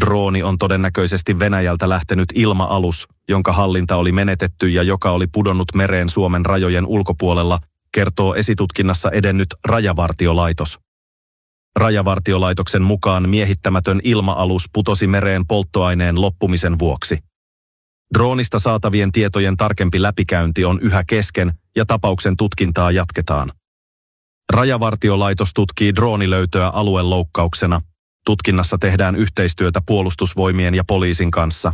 Drooni on todennäköisesti Venäjältä lähtenyt ilma-alus, jonka hallinta oli menetetty ja joka oli pudonnut mereen Suomen rajojen ulkopuolella, kertoo esitutkinnassa edennyt Rajavartiolaitos. Rajavartiolaitoksen mukaan miehittämätön ilma-alus putosi mereen polttoaineen loppumisen vuoksi. Droonista saatavien tietojen tarkempi läpikäynti on yhä kesken ja tapauksen tutkintaa jatketaan. Rajavartiolaitos tutkii droonilöytöä alueloukkauksena. Tutkinnassa tehdään yhteistyötä puolustusvoimien ja poliisin kanssa.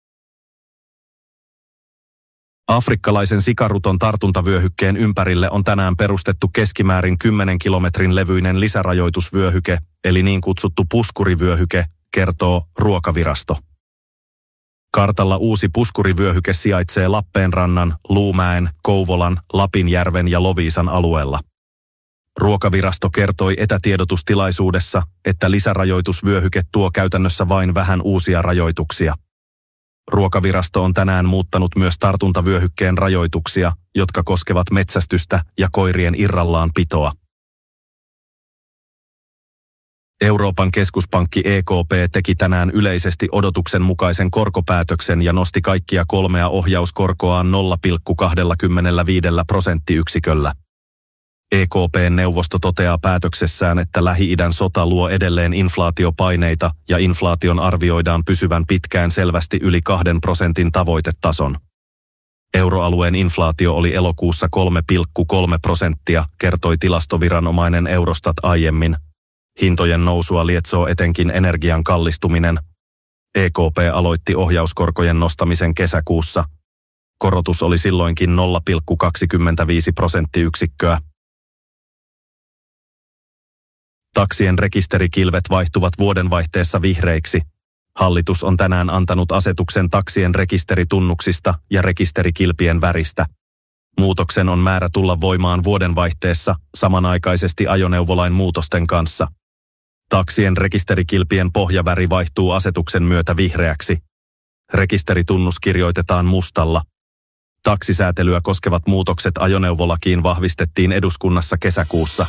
Afrikkalaisen sikaruton tartuntavyöhykkeen ympärille on tänään perustettu keskimäärin 10 kilometrin levyinen lisärajoitusvyöhyke, eli niin kutsuttu puskurivyöhyke, kertoo Ruokavirasto. Kartalla uusi puskurivyöhyke sijaitsee Lappeenrannan, Luumäen, Kouvolan, Lapinjärven ja Loviisan alueella. Ruokavirasto kertoi etätiedotustilaisuudessa, että lisärajoitusvyöhyke tuo käytännössä vain vähän uusia rajoituksia. Ruokavirasto on tänään muuttanut myös tartuntavyöhykkeen rajoituksia, jotka koskevat metsästystä ja koirien irrallaan pitoa. Euroopan keskuspankki EKP teki tänään yleisesti odotuksen mukaisen korkopäätöksen ja nosti kaikkia kolmea ohjauskorkoaan 0,25%. EKP-neuvosto toteaa päätöksessään, että Lähi-idän sota luo edelleen inflaatiopaineita ja inflaation arvioidaan pysyvän pitkään selvästi yli 2% tavoitetason. Euroalueen inflaatio oli elokuussa 3,3%, kertoi tilastoviranomainen Eurostat aiemmin. Hintojen nousua lietsoo etenkin energian kallistuminen. EKP aloitti ohjauskorkojen nostamisen kesäkuussa. Korotus oli silloinkin 0,25%. Taksien rekisterikilvet vaihtuvat vuodenvaihteessa vihreiksi. Hallitus on tänään antanut asetuksen taksien rekisteritunnuksista ja rekisterikilpien väristä. Muutoksen on määrä tulla voimaan vuodenvaihteessa samanaikaisesti ajoneuvolain muutosten kanssa. Taksien rekisterikilpien pohjaväri vaihtuu asetuksen myötä vihreäksi. Rekisteritunnus kirjoitetaan mustalla. Taksisäätelyä koskevat muutokset ajoneuvolakiin vahvistettiin eduskunnassa kesäkuussa.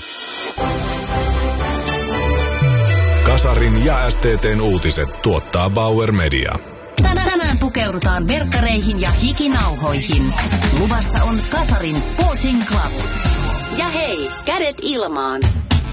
Kasarin ja STT:n uutiset tuottaa Bauer Media. Tänään pukeudutaan verkkareihin ja hikinauhoihin. Luvassa on Kasarin Sporting Club. Ja hei, kädet ilmaan.